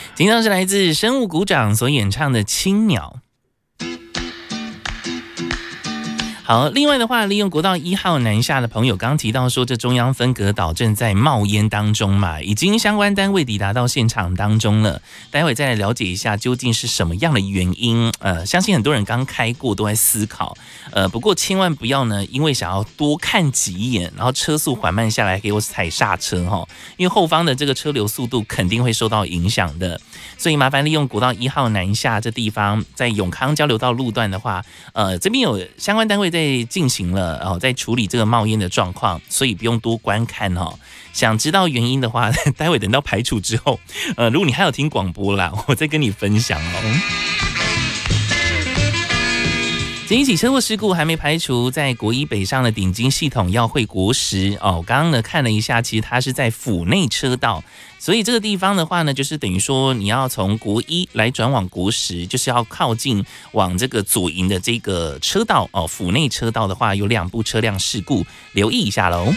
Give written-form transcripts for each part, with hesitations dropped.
听到是来自生物股长所演唱的《青鸟》。好，另外的话，利用国道1号南下的朋友，刚刚提到说，这中央分隔岛正在冒烟当中嘛，已经相关单位抵达到现场当中了。待会再来了解一下究竟是什么样的原因。相信很多人刚开过都在思考。不过千万不要呢，因为想要多看几眼，然后车速缓慢下来给我踩刹车哈，因为后方的这个车流速度肯定会受到影响的。所以麻烦利用国道1号南下这地方，在永康交流道路段的话，这边有相关单位在进行了在处理这个冒烟的状况，所以不用多观看哦。想知道原因的话，待会等到排除之后，如果你还有听广播啦，我再跟你分享哦。这一起车祸事故还没排除在国一北上的顶金系统要会国时哦，刚刚呢看了一下，其实它是在府内车道，所以这个地方的话呢，就是等于说你要从国一来转往国十，就是要靠近往这个左营的这个车道哦，府内车道的话有2部车辆事故，留意一下喽。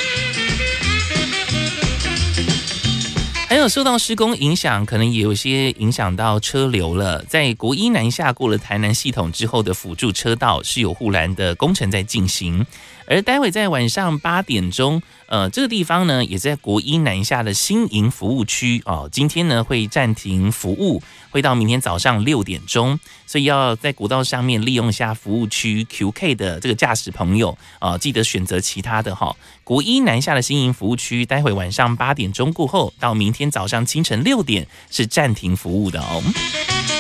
还有受到施工影响，可能也有些影响到车流了。在国一南下过了台南系统之后的辅助车道是有护栏的工程在进行，而待会在晚上8点钟，这个地方呢也在国一南下的新营服务区哦，今天呢会暂停服务，会到明天早上6点钟，所以要在国道上面利用一下服务区 QK 的这个驾驶朋友记得选择其他的哈。国一南下的新营服务区，待会晚上8点钟过后到明天早上清晨6点是暂停服务的哦。